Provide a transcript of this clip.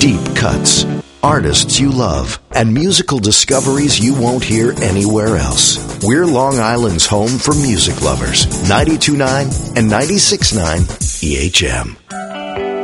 Deep cuts, artists you love, and musical discoveries you won't hear anywhere else. We're Long Island's home for music lovers. 92.9 and 96.9 EHM.